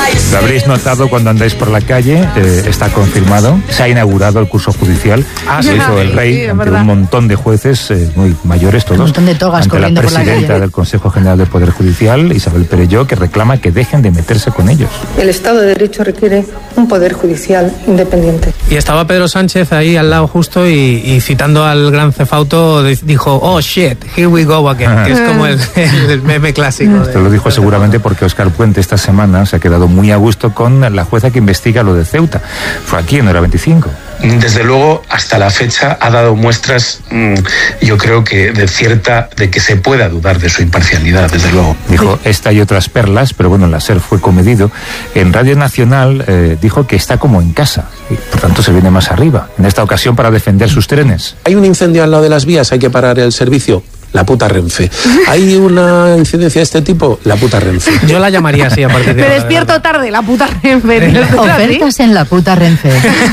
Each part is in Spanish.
Lo habréis notado cuando andáis por la calle, está confirmado, se ha inaugurado el curso judicial, se hizo el rey ante un montón de jueces muy mayores todos, un montón de togas ante la presidenta del Consejo General del Poder Judicial, Isabel Perelló, que reclama que dejen de meterse con ellos. El Estado de Derecho requiere un Poder Judicial independiente. Y estaba Pedro Sánchez ahí al lado justo y citando al gran Cefauto dijo, oh shit, here we go again, que es como el meme clásico. Esto lo dijo seguramente porque Óscar Puente esta semana se ha quedado muy a gusto con la jueza que investiga lo de Ceuta. Fue aquí en Hora 25. Desde luego, hasta la fecha ha dado muestras, yo creo que de que se pueda dudar de su imparcialidad, desde luego. Dijo esta y otras perlas, pero bueno, la SER fue comedido. En Radio Nacional dijo que está como en casa y por tanto se viene más arriba, en esta ocasión para defender sus trenes. Hay un incendio al lado de las vías, hay que parar el servicio. La puta Renfe. ¿Hay una incidencia de este tipo? La puta Renfe. Yo la llamaría así a partir de ahora. Me despierto tarde, la puta Renfe. Ofertas en la puta Renfe.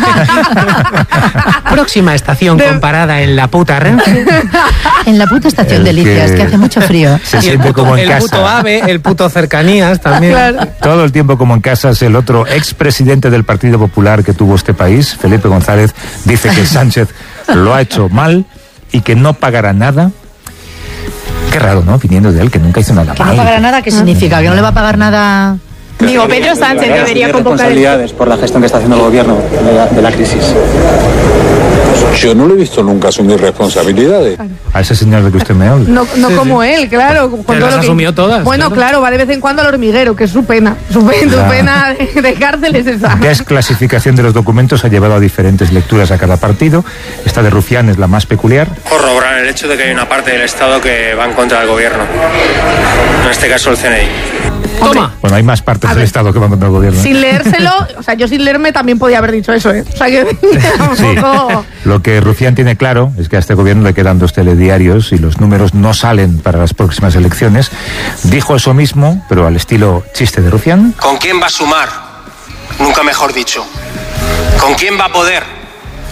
Próxima estación comparada en la puta Renfe. En la puta estación Delicias, que hace mucho frío. Se siente como en casa. El puto AVE, el puto Cercanías también. Claro. Todo el tiempo como en casa. Es el otro expresidente del Partido Popular que tuvo este país, Felipe González, dice que Sánchez lo ha hecho mal y que no pagará nada. Qué raro, ¿no? Viniendo de él, que nunca hizo nada ¿Que mal. no pagará nada? ¿Qué significa? ¿Que no le va a pagar nada? Digo, Pedro Sánchez debería convocar responsabilidades por la gestión que está haciendo el gobierno de la crisis. Yo no lo he visto nunca asumir responsabilidades. A ese señor de que usted me habla. No sí, como él, claro. Pero las asumió todas. Bueno, claro, va de vez en cuando al hormiguero, que es su pena. Su pena de cárcel es esa. Desclasificación de los documentos ha llevado a diferentes lecturas a cada partido. Esta de Rufián es la más peculiar. Corroborar el hecho de que hay una parte del Estado que va en contra del gobierno. En este caso el CNI. Toma. Bueno, hay más partes del Estado que van contra el gobierno. Sin leérselo, o sea, yo sin leerme también podía haber dicho eso, ¿eh? O sea, que sí. Lo que Rufián tiene claro es que a este gobierno le quedan 2 telediarios y los números no salen para las próximas elecciones. Dijo eso mismo, pero al estilo chiste de Rufián. ¿Con quién va a sumar? Nunca mejor dicho. ¿Con quién va a poder?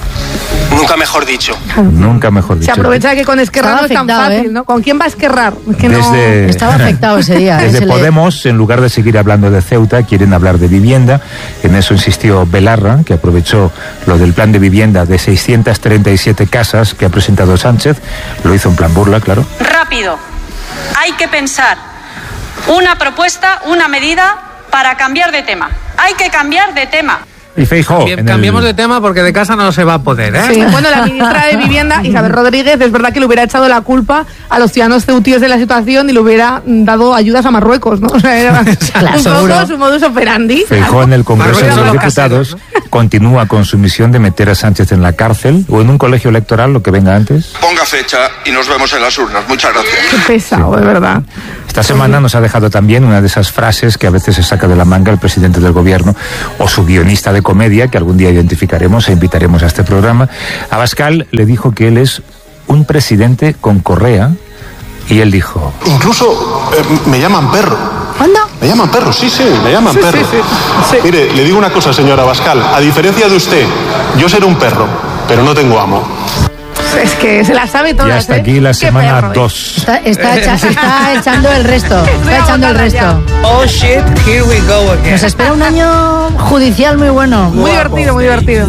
Nunca mejor dicho. Nunca mejor dicho. Se aprovecha de que con Esquerra no es tan fácil, ¿no? ¿Con quién va a esquerrar? Es que Estaba afectado ese día. Desde Podemos, en lugar de seguir hablando de Ceuta, quieren hablar de vivienda. En eso insistió Belarra, que aprovechó lo del plan de vivienda de 637 casas que ha presentado Sánchez. Lo hizo en plan burla, claro. Rápido. Hay que pensar una propuesta, una medida para cambiar de tema. Hay que cambiar de tema. Y Feijóo, cambiemos de tema porque de casa no se va a poder, ¿eh? Sí, bueno, la ministra de Vivienda, Isabel Rodríguez, es verdad que le hubiera echado la culpa a los ciudadanos ceutíes de la situación y le hubiera dado ayudas a Marruecos, ¿no? O sea, era un poco su modus operandi. Feijóo en el Congreso de los Diputados continúa con su misión de meter a Sánchez en la cárcel o en un colegio electoral, lo que venga antes. Ponga fecha y nos vemos en las urnas. Muchas gracias. Qué pesado, de verdad. Esta semana nos ha dejado también una de esas frases que a veces se saca de la manga el presidente del gobierno o su guionista de comedia, que algún día identificaremos e invitaremos a este programa. Abascal le dijo que él es un presidente con correa y él dijo... Incluso me llaman perro. ¿Cuándo? Me llaman perro, sí, me llaman perro. Sí. Mire, le digo una cosa, señor Abascal. A diferencia de usted, yo seré un perro, pero no tengo amo. Es que se la sabe todas, y hasta aquí la semana 2. Está echando el resto. Está echando el resto. Oh shit, here we go again. Nos espera un año judicial muy bueno. Muy divertido, muy divertido.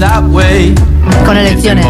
Con elecciones.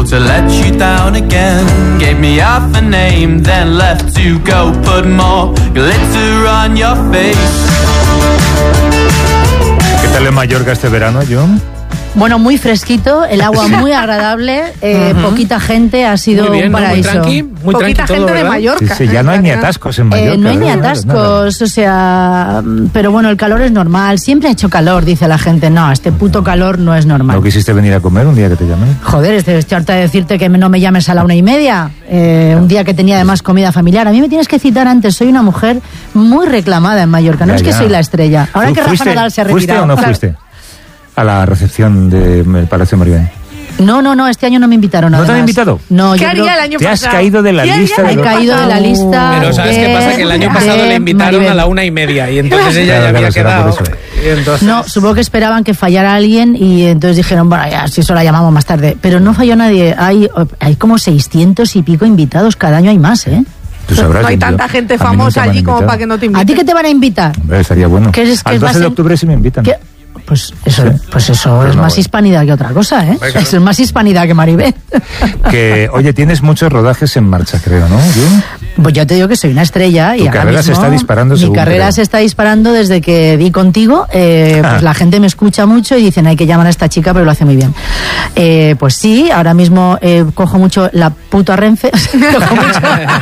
¿Qué tal en Mallorca este verano, John? Bueno, muy fresquito, el agua muy agradable, poquita gente, ha sido bien, un paraíso. Muy poquita gente de Mallorca. Sí, ya no hay ni atascos en Mallorca. No hay ni atascos, o sea, pero bueno, el calor es normal, siempre ha hecho calor, dice la gente. No, este puto calor no es normal. ¿No quisiste venir a comer un día que te llamé? Joder, estoy harta de decirte que no me llames a la 1:30, un día que tenía además comida familiar. A mí me tienes que citar antes, soy una mujer muy reclamada en Mallorca, no es que soy la estrella. Ahora que Rafa Nadal se ha retirado. ¿Fuiste o no fuiste a la recepción del Palacio Maribén? No, este año no me invitaron. ¿No además. te han invitado? No, ¿Qué yo haría creo... el año pasado? Te has caído de la lista. He caído de la lista. Pero ¿sabes qué pasa? Que el año pasado le invitaron Maribén. a la 1:30 y entonces ella ya había quedado. Entonces... No, supongo que esperaban que fallara alguien y entonces dijeron, bueno, ya, si eso la llamamos más tarde. Pero no falló nadie. Hay como 600 y pico invitados. Cada año hay más, ¿eh? Tú sabrás, no hay tanta gente famosa allí como para que no te inviten. ¿A ti qué te van a invitar? Hombre, estaría bueno. Al 12 de octubre sí me invitan. Pues eso es más hispanidad que otra cosa, ¿eh? Venga. Es más hispanidad que Maribel. Oye, tienes muchos rodajes en marcha, creo, ¿no? Pues yo te digo que soy una estrella. Tu carrera se está disparando, Mi carrera se está disparando desde que di contigo. Pues la gente me escucha mucho y dicen, hay que llamar a esta chica, pero lo hace muy bien. Pues sí, ahora mismo cojo mucho la puta Renfe. Cojo mucho.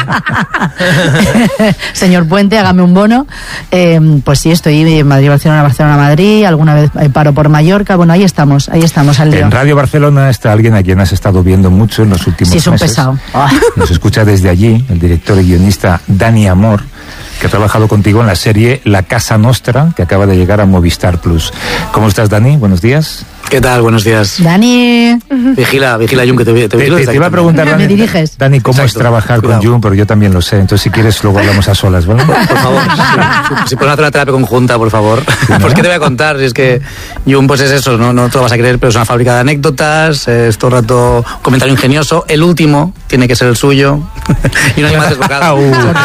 Señor Puente, hágame un bono. Pues sí, estoy en Madrid, Barcelona, Madrid. Alguna vez paro por Mallorca. Bueno, ahí estamos al lío. En Radio Barcelona está alguien a quien has estado viendo mucho en los últimos meses. Sí, es un pesado. Nos escucha desde allí, el director y guionista Dani Amor, que ha trabajado contigo en la serie La Casa Nostra, que acaba de llegar a Movistar Plus. ¿Cómo estás, Dani? Buenos días. ¿Qué tal? Buenos días. Vigila, Jun, que te iba a preguntar, Dani, ¿me diriges? Dani, ¿cómo Exacto. es trabajar con Jun? Porque yo también lo sé. Entonces, si quieres, luego hablamos a solas, ¿vale? Por favor, si podemos hacer una terapia conjunta, por favor. ¿No? Pues, ¿qué te voy a contar? Si es que Jun, pues es eso, no te lo vas a creer, pero es una fábrica de anécdotas, es todo el rato un comentario ingenioso. El último tiene que ser el suyo. Y no hay más desbocado.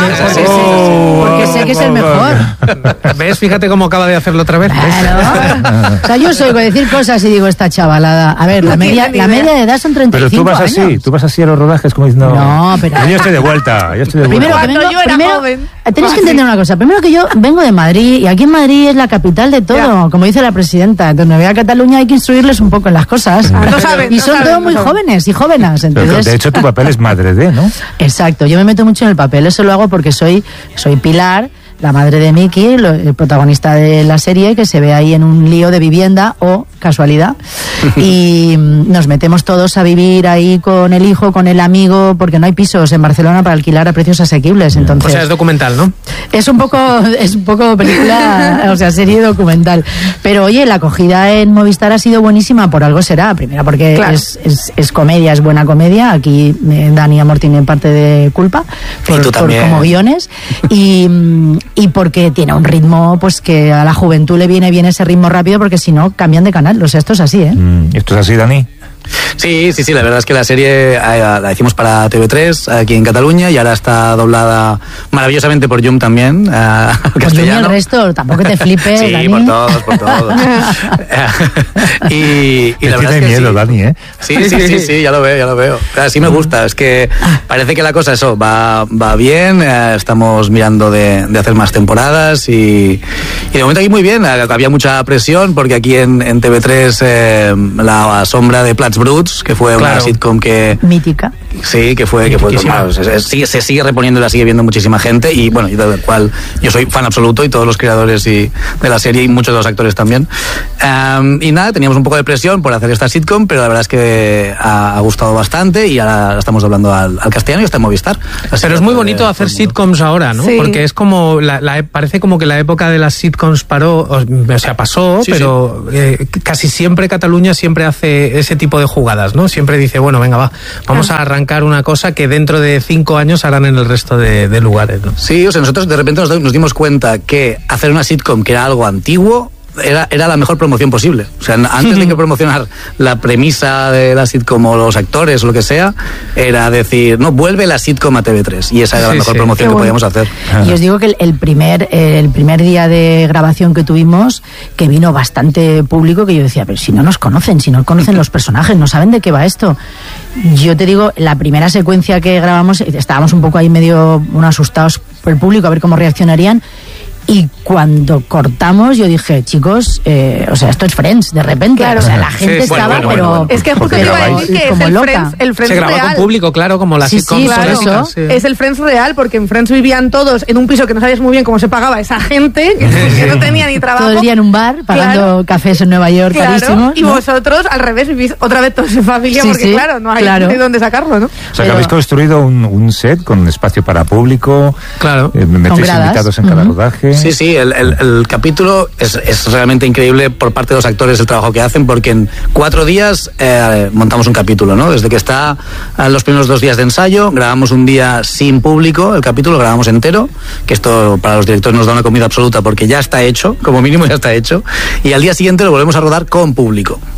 Porque sé que es el mejor. ¿Ves? Fíjate cómo acaba de hacerlo otra vez. Claro. O sea, yo soy decir cosas y digo, esta chavalada. A ver, la media de edad son 35 Pero tú vas años. tú vas así a los rodajes como diciendo... No, pero... Yo estoy de vuelta, Primero, tenéis que entender una cosa. Primero que yo vengo de Madrid y aquí en Madrid es la capital de todo, como dice la presidenta. Entonces me voy a Cataluña, hay que instruirles un poco en las cosas. Y son todos muy jóvenes y jóvenes. Entonces... De hecho, tu papel es madre de, ¿no? Exacto, yo me meto mucho en el papel. Eso lo hago porque soy Pilar, la madre de Miki, el protagonista de la serie, que se ve ahí en un lío de vivienda o casualidad. Y nos metemos todos a vivir ahí con el hijo, con el amigo, porque no hay pisos en Barcelona para alquilar a precios asequibles. Entonces, o sea, es documental, ¿no? Es un poco película, o sea, serie documental. Pero oye, la acogida en Movistar ha sido buenísima, por algo será. Primero porque claro, es comedia, es buena comedia. Aquí Dani Amor tiene parte de culpa por como guiones. Y porque tiene un ritmo, pues que a la juventud le viene bien ese ritmo rápido, porque si no cambian de canal. O sea, esto es así, ¿eh? ¿Esto es así, Dani? Sí, la verdad es que la serie la hicimos para TV3 aquí en Cataluña y ahora está doblada maravillosamente por Jum también, por Jum y el resto, tampoco te flipes, sí, Dani. por todos. y la verdad es que miedo, sí. Dani, ¿eh? Sí, ya lo veo. Así me gusta, es que parece que la cosa va bien, estamos mirando de hacer más temporadas y de momento aquí muy bien, había mucha presión porque aquí en TV3 la sombra de Plats Bruts, que fue una sitcom que... mítica. Sí, que fue claro, se sigue reponiendo y la sigue viendo muchísima gente y bueno, y del cual yo soy fan absoluto y todos los creadores de la serie y muchos de los actores también. Y nada, teníamos un poco de presión por hacer esta sitcom, pero la verdad es que ha gustado bastante y ahora la estamos doblando al castellano y está en Movistar. Pero es muy bonito hacer sitcoms ahora, ¿no? Sí. Porque es como, parece como que la época de las sitcoms pasó, pero casi siempre Cataluña siempre hace ese tipo de jugadas, ¿no? Siempre dice, bueno, venga, vamos a arrancar una cosa que dentro de 5 años harán en el resto de lugares, ¿no? Sí, o sea, nosotros de repente nos dimos cuenta que hacer una sitcom que era algo antiguo era la mejor promoción posible. O sea, antes de que promocionar la premisa de la sitcom o los actores o lo que sea, era decir, no, vuelve la sitcom a TV3. Y esa era la mejor promoción que podíamos hacer. Y os digo que el primer día de grabación que tuvimos, que vino bastante público, que yo decía, pero si no nos conocen los personajes, no saben de qué va esto. Yo te digo, la primera secuencia que grabamos, estábamos un poco ahí medio asustados por el público, a ver cómo reaccionarían. Y cuando cortamos, yo dije, chicos, o sea, esto es Friends, de repente. Claro. O sea, la gente estaba, pero... Es que justo te iba a decir que es el Friends se grabó real. con público, claro, como la sitcom. Claro, es el Friends real, porque en Friends vivían todos en un piso que no sabías muy bien cómo se pagaba esa gente, que no tenía ni trabajo. Todo el día en un bar, pagando cafés en Nueva York carísimos. Y vosotros, al revés, vivís otra vez todos en familia, porque claro, no hay de dónde sacarlo, ¿no? O sea, que habéis construido un set con espacio para público. Claro. Metéis invitados en cada rodaje. Sí, el capítulo es realmente increíble por parte de los actores el trabajo que hacen, porque en 4 días montamos un capítulo, ¿no? Desde que está los primeros 2 días de ensayo, grabamos un día sin público, el capítulo lo grabamos entero, que esto para los directores nos da una comida absoluta porque ya está hecho, como mínimo ya está hecho, y al día siguiente lo volvemos a rodar con público.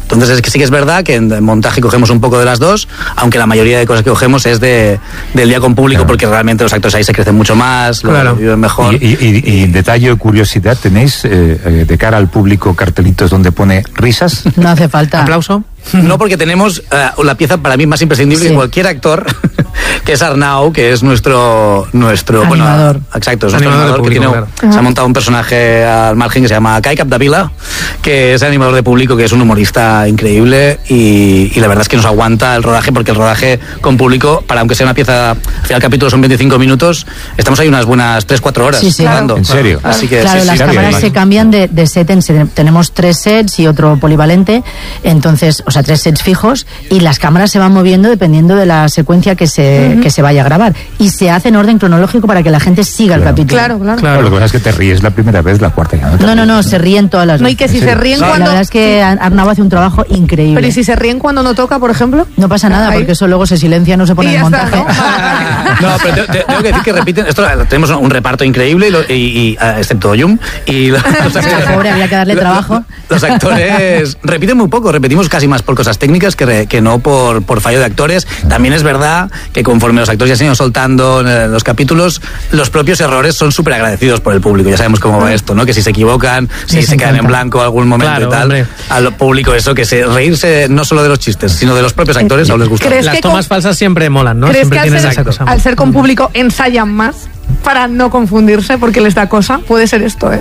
Entonces es que sí que es verdad que en montaje cogemos un poco de las dos, aunque la mayoría de cosas que cogemos es del día con público, porque realmente los actores ahí se crecen mucho más, lo viven mejor. Y detalle o curiosidad, ¿tenéis de cara al público cartelitos donde pone risas? No hace falta. ¿Aplauso? No, porque tenemos la pieza para mí más imprescindible que cualquier actor, que es Arnau, que es nuestro animador. Bueno, exacto, es nuestro animador público, que tiene, se ha montado un personaje al margen que se llama Kai Capdevila, que es el animador de público, que es un humorista increíble y la verdad es que nos aguanta el rodaje, porque el rodaje con público, para aunque sea una pieza, al final el capítulo son 25 minutos, estamos ahí unas buenas 3-4 horas rodando. ¿En serio? Así que claro, las cámaras se cambian de set en set. Tenemos 3 sets y otro polivalente, entonces, o sea, 3 sets fijos, y las cámaras se van moviendo dependiendo de la secuencia que se vaya a grabar, y se hace en orden cronológico para que la gente siga el capítulo. Claro. Lo que pasa es que te ríes la primera vez, la cuarta ya no. No, se ríen todas las veces. No, y que si se ríen cuando... La verdad es que Arnau hace un trabajo increíble. Pero ¿y si se ríen cuando no toca, por ejemplo? No pasa nada, porque eso luego se silencia, no se pone en montaje. No, pero tengo que decir que repiten, esto tenemos un reparto increíble, y excepto Yum, y los actores, pobre, había que darle trabajo. Los actores repiten muy poco, repetimos casi más por cosas técnicas que no por fallo de actores. También es verdad que conforme los actores ya se han ido soltando en los capítulos, los propios errores son súper agradecidos por el público. Ya sabemos cómo va esto, ¿no? Que si se equivocan, si se quedan en blanco algún momento y tal, hombre, al público eso, que reírse no solo de los chistes, sino de los propios actores, aún les gusta. Las tomas falsas siempre molan, ¿no? ¿Crees Siempre que tienen esa cosa. al ser con público ensayan más para no confundirse porque les da cosa? Puede ser esto,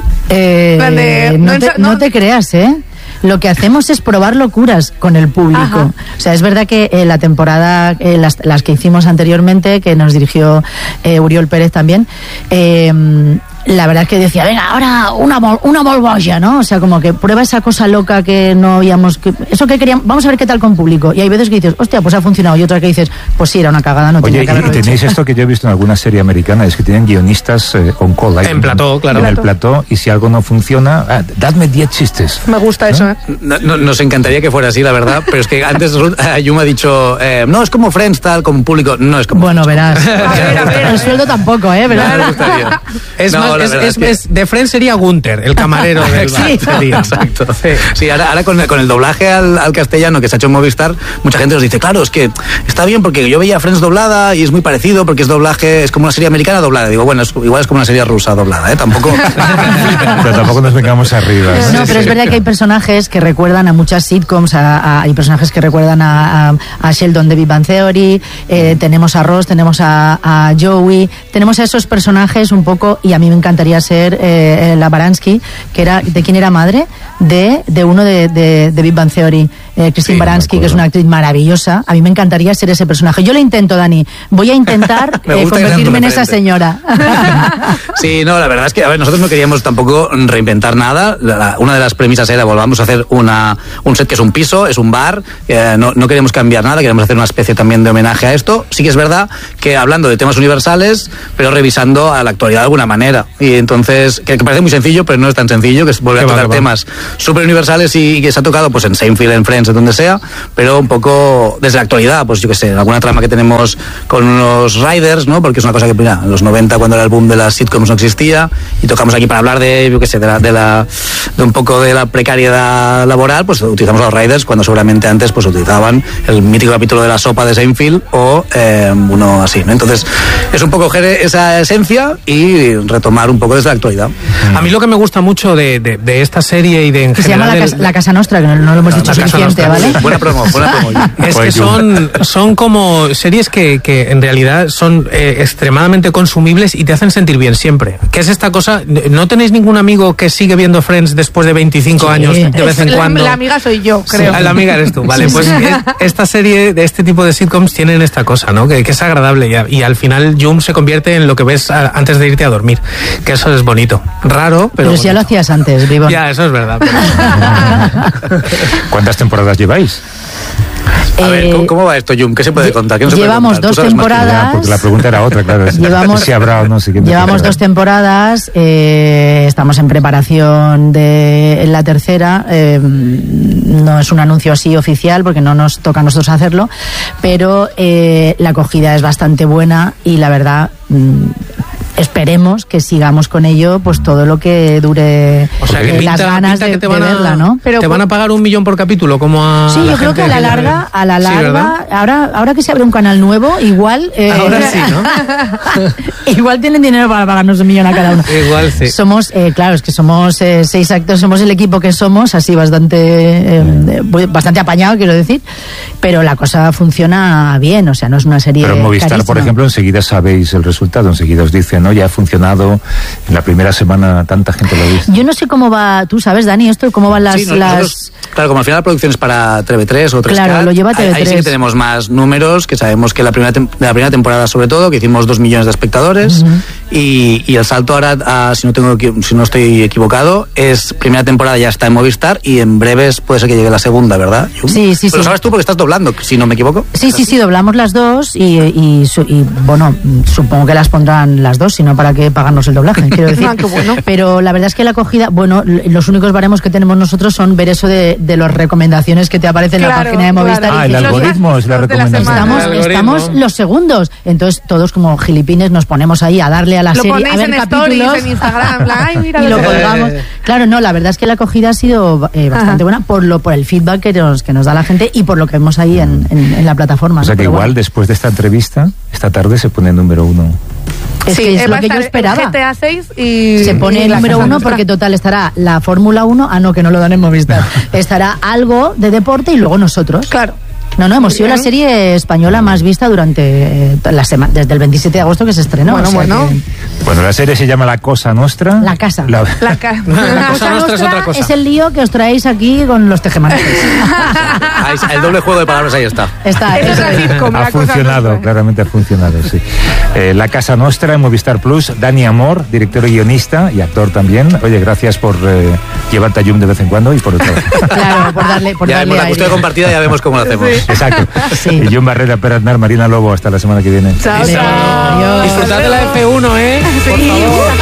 No te creas, Lo que hacemos es probar locuras con el público. Ajá. O sea, es verdad que la temporada, las que hicimos anteriormente, que nos dirigió Uriol Pérez también, la verdad es que decía, venga, ahora una molboya, ¿no? O sea, como que prueba esa cosa loca que no habíamos... eso que queríamos, vamos a ver qué tal con público. Y hay veces que dices, hostia, pues ha funcionado. Y otra que dices, pues sí, era una cagada, no tenía que haberlo hecho. Tenéis esto que yo he visto en alguna serie americana, es que tienen guionistas on call. En plató, claro. En el plató, y si algo no funciona, dadme 10 chistes. Me gusta eso, Nos encantaría que fuera así, la verdad, pero es que antes Yuma ha dicho, no, es como Friends, tal, como público. No es como Bueno, Friends. verás. El sueldo tampoco, ¿verdad? Es no, más, de Friends sería Gunther, el camarero del bar. Exacto. Sí, ahora con el doblaje al castellano que se ha hecho en Movistar, mucha gente nos dice, claro, es que está bien porque yo veía Friends doblada y es muy parecido porque es doblaje, es como una serie americana doblada. Digo, bueno, igual es como una serie rusa doblada, Tampoco... Pero tampoco nos vengamos arriba. No, pero es verdad que hay personajes que recuerdan a muchas sitcoms, hay personajes que recuerdan a Sheldon de Big Bang Theory, tenemos a Ross, tenemos a Joey, tenemos a esos personajes un poco, y a mí me encantaría ser la Baranski, que era, ¿de quién era madre? De uno de Big Bang Theory, Christine Baranski, que es una actriz maravillosa. A mí me encantaría ser ese personaje. Yo lo intento, Dani. Voy a intentar convertirme en esa señora. Sí, no, la verdad es que, a ver, nosotros no queríamos tampoco reinventar nada. Una de las premisas era, volvamos a hacer un set que es un piso, es un bar. No queremos cambiar nada, queremos hacer una especie también de homenaje a esto. Sí que es verdad que hablando de temas universales, pero revisando a la actualidad de alguna manera. Y entonces, que parece muy sencillo, pero no es tan sencillo, que es volver a tocar temas súper universales y que se ha tocado pues en Seinfeld, en Friends, en donde sea, pero un poco desde la actualidad, pues yo qué sé, alguna trama que tenemos con unos riders, ¿no? Porque es una cosa que, mira, en los 90, cuando era el boom de las sitcoms, no existía, y tocamos aquí para hablar de, yo qué sé, de un poco de la precariedad laboral, pues utilizamos los riders cuando seguramente antes pues utilizaban el mítico capítulo de la sopa de Seinfeld o uno así, ¿no? Entonces, es un poco coger esa esencia y retomar un poco desde la actualidad. A mí lo que me gusta mucho de esta serie y de en que general... Se llama la Casa Nostra, que no lo hemos dicho suficiente, ¿vale? Buena promo. Es que son como series que en realidad son extremadamente consumibles y te hacen sentir bien siempre. ¿Qué es esta cosa? ¿No tenéis ningún amigo que sigue viendo Friends después de 25 años de vez en cuando? La amiga soy yo, creo. Sí, la amiga eres tú, vale. Pues esta serie de este tipo de sitcoms tienen esta cosa, ¿no? Que es agradable y al final Yum se convierte en lo que ves antes de irte a dormir. Que eso es bonito. Raro, pero si ya lo hacías antes, Bribón. Ya, eso es verdad. ¿Cuántas temporadas lleváis? A ver, ¿cómo va esto, Yum? ¿Qué se puede contar? Llevamos 2 temporadas. Porque la pregunta era otra, claro. Si habrá o no. Llevamos 2 temporadas. Estamos en preparación de la tercera. No es un anuncio así oficial porque no nos toca a nosotros hacerlo, pero la acogida es bastante buena y la verdad esperemos que sigamos con ello pues todo lo que dure, o sea, que las ganas de verla, ¿no? Pero ¿te van a pagar $1 millón por capítulo? Como a sí, yo creo que a la larga, sí, ahora que se abre un canal nuevo, igual ahora sí, ¿no? igual tienen dinero para pagarnos $1 millón a cada uno. Igual sí. Somos, claro, es que somos 6 actores, somos el equipo que somos, así bastante apañado, quiero decir, pero la cosa funciona bien, o sea, no es una serie. Pero en Movistar, carísima. Por ejemplo, enseguida sabéis el resultado, enseguida os dicen, ¿no? Ya ha funcionado, en la primera semana tanta gente lo ha visto. Yo no sé cómo va, tú sabes, Dani, esto, cómo van las... Sí, claro, como al final la producción es para TV3 o 3K, claro, lo lleva TV3. Ahí sí que tenemos más números, que sabemos que la primera temporada, sobre todo, que hicimos 2 millones de espectadores, y el salto ahora, si no estoy equivocado, es primera temporada ya está en Movistar, y en breves puede ser que llegue la segunda, ¿verdad? Sí. Pero sabes tú porque estás doblando, si no me equivoco. Sí, doblamos las dos y bueno, supongo que las pondrán las dos, sino para qué pagarnos el doblaje, quiero decir. Bueno. Pero la verdad es que la acogida, bueno, los únicos baremos que tenemos nosotros son ver eso de las recomendaciones que te aparecen en la página de Movistar. El algoritmo es la recomendación. Estamos los segundos. Entonces todos como gilipines nos ponemos ahí a darle a la serie, a ver capítulos en Instagram, y lo colgamos. Claro, no, la verdad es que la acogida ha sido bastante buena por el feedback que nos da la gente y por lo que vemos ahí en la plataforma. O sea que igual después de esta entrevista, esta tarde se pone número 1. Es que es lo que yo esperaba. GTA 6 y se pone el número 1 porque total estará la Fórmula 1, no, que no lo dan en Movistar. Estará algo de deporte y luego nosotros. Claro. No, hemos sido la serie española más vista durante la semana, desde el 27 de agosto que se estrenó. Bueno, la serie se llama La Cosa Nostra. La Casa. La Cosa Nostra es otra cosa. Es el lío que os traéis aquí con los tejemanejes. El doble juego de palabras ahí está. Ha funcionado, claramente ha funcionado, sí. La Casa Nostra en Movistar Plus. Dani Amor, director y guionista y actor también. Oye, gracias por llevarte a Yum de vez en cuando y por el trabajo. Claro, por darle ya vemos la custodia compartida, ya vemos cómo lo hacemos. Sí. Exacto. Sí. Y Yum Barrera, Pere Aznar, Marina Lobo, hasta la semana que viene. Chao. Disfrutad de la F1, por favor.